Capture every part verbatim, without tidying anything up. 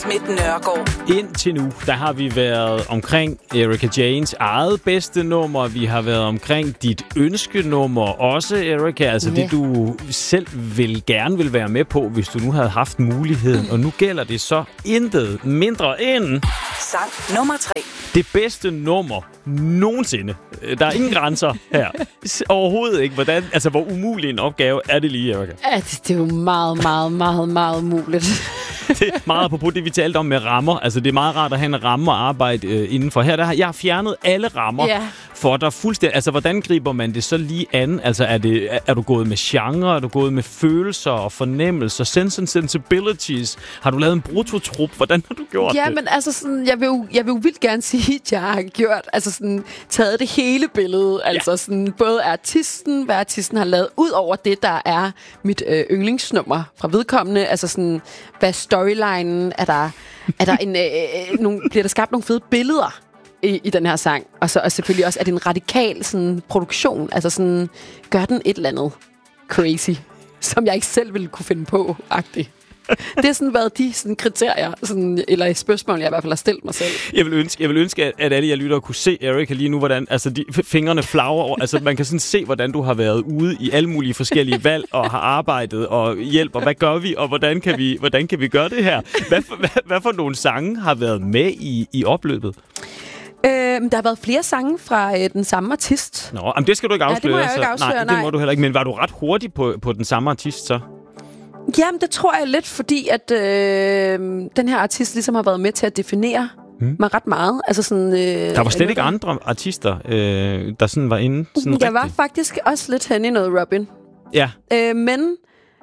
Schmidt Nørgaard. Indtil nu, der har vi været omkring Erika Jaynes eget bedste nummer. Vi har været omkring dit ønskenummer også, Erika. Altså ja. Det, du selv vil gerne vil være med på, hvis du nu havde haft muligheden. Og nu gælder det så intet mindre end... Sang nummer tre. Det bedste nummer nogensinde. Der er ingen grænser her. Overhovedet ikke. Hvordan, altså, hvor umulig en opgave er det lige, Erika? Ja, det, det er jo meget, meget, meget, meget umuligt. Det er meget apropos det, vi talte om med rammer. Altså, det er meget rart at have en ramme og arbejde øh, indenfor. Her der har jeg har fjernet alle rammer yeah. for dig fuldstændig. Altså, hvordan griber man det så lige an? Altså, er, det, er, er du gået med genre? Er du gået med følelser og fornemmelser? Sense and sensibilities? Har du lavet en brutotrup? Hvordan har du gjort ja, det? Ja, men altså, sådan, jeg, vil jo, jeg vil jo vildt gerne sige, at jeg har gjort, altså sådan, taget det hele billede. Altså, ja. sådan, både artisten, hvad artisten har lavet, ud over det, der er mit øh, yndlingsnummer fra vedkommende. Altså, sådan, hvad storylinen er der, er der en, øh, nogle, bliver der skabt nogle fede billeder i, i den her sang, og så og selvfølgelig også er det en radikal sådan produktion, altså sådan gør den et eller andet crazy, som jeg ikke selv ville kunne finde på, agtigt. Det har sådan været de sådan, kriterier, sådan, eller spørgsmål, jeg i hvert fald har stillet mig selv. Jeg vil ønske, jeg vil ønske at, at alle jer lyttere kunne se Erika lige nu, hvordan altså, de, fingrene flagrer over. Altså, man kan sådan se, hvordan du har været ude i alle mulige forskellige valg, og har arbejdet og hjælp, og hvad gør vi, og hvordan kan vi, hvordan kan vi gøre det her? Hvad for, hvad, hvad for nogle sange har været med i, i opløbet? Øhm, der har været flere sange fra øh, den samme artist. Nå, men det skal du ikke afsløre. Ja, det må jeg ikke afsløre, nej, nej. det må du heller ikke. Men var du ret hurtig på, på den samme artist så? Jamen, det tror jeg lidt, fordi at øh, den her artist ligesom har været med til at definere hmm. mig ret meget. Altså sådan, øh, der var slet ikke andre artister, øh, der sådan var inde sådan Jeg rigtig. var faktisk også lidt hen i noget Robin. Ja. Øh, men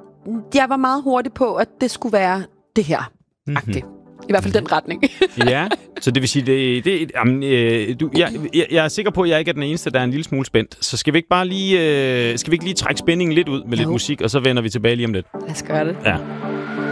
jeg var meget hurtig på, at det skulle være det her. Mm-hmm. I hvert fald den retning. Ja, så det vil sige, det, det, jamen, øh, du, jeg, jeg, jeg er sikker på, at jeg ikke er den eneste, der er en lille smule spændt. Så skal vi ikke bare lige, øh, skal vi ikke lige trække spændingen lidt ud med jo. lidt musik, og så vender vi tilbage lige om lidt? Lad os gøre det. Ja.